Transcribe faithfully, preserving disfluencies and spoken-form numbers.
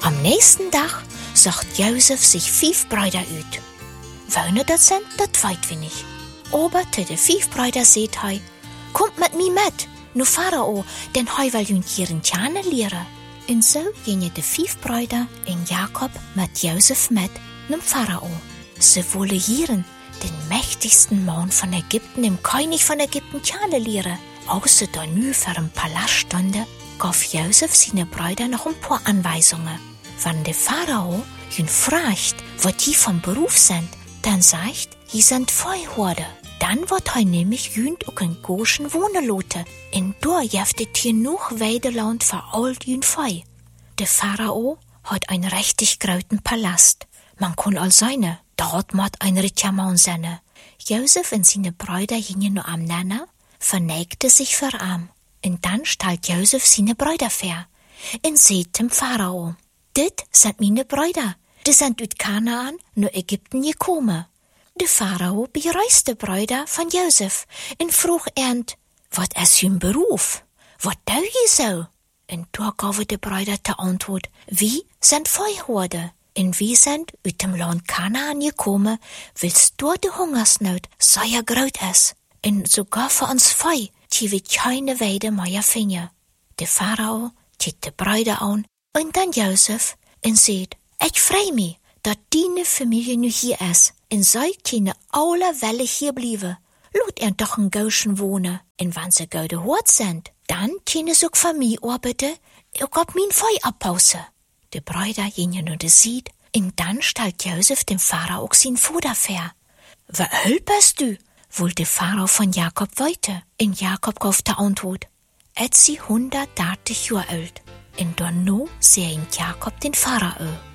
Am nächsten Tag sucht Josef sich fünf Brüder uit. Wone dat sind, dat weit wir nicht. Aber zu de fünf Brüder seht hei, kommt mit mir mit, nu Pharao, denn hei will jün ihren Tjane lehren. Und so gingen de fünf Brüder in Jakob mit Josef mit, nem Pharao. Sie wollen hieren, den mächtigsten Mann von Ägypten, dem König von Ägypten Tjane lehren. Außer da nu für ein Palast stande, gab Josef seine Brüder noch ein paar Anweisungen. Wenn der Pharao ihn fragt, was die vom Beruf sind, dann sagt, die sind Viehhorde. Dann wird er nämlich jünd auch in Goshen wohnen lassen. Und da jeftet hier noch Weideland für all jünd Vieh. Der Pharao hat einen richtig großen Palast. Man kann all seine, dort macht ein Rittermann seine. Josef und seine Brüder gingen nur am Nenner, verneigte sich vor ihm. Und dann stellt Josef seine Brüder vor. Und seht dem Pharao, dit sind meine Brüder. Die sind aus Kanaan nur Ägypten gekommen. Der Pharao bereiste Brüder von Josef und frug ernt, wat ist jün Beruf? Wat tau je so? Und da gaven die Brüder die Antwort, wie sind Viehhorde? Und wir sind aus dem Land Kanaan gekommen, willst du die Hungersnot sehr groß ist. Und sogar für uns Vieh, die wir keine Weide mehr finden. Der Pharao zieht die Brüder an und dann Josef und sagt, ich freu mich, dass deine Familie nu hier ist. Und soll keine alle Welle hier bleiben. Laat er doch in Goshen wohnen. Und wenn sie gut gehört sind, dann können sie auch für mich arbeiten, auch auf mein Vieh abpausen. Die Brüder gingen nur das Sied, und dann stellt Josef dem Pharao auch sein Futter vor. Wer helpest du? Wollte Pharao von Jakob weiter. Und Jakob gab die Antwort, et sie hundertachtzig Jahre alt. Und dann no seh ihn Jakob den Pharao.